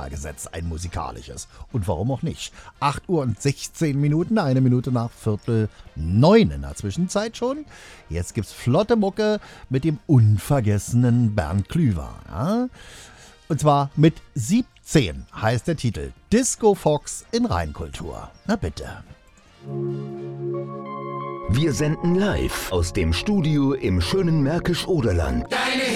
Vorwahlgesetz, ein musikalisches. Und warum auch nicht? 8 Uhr und 16 Minuten, 1 Minute nach 8:45 in der Zwischenzeit schon. Jetzt gibt's flotte Mucke mit dem unvergessenen Bernd Klüver. Ja? Und zwar mit 17 heißt der Titel. Disco Fox in Rheinkultur. Na bitte. Wir senden live aus dem Studio im schönen Märkisch-Oderland. Deine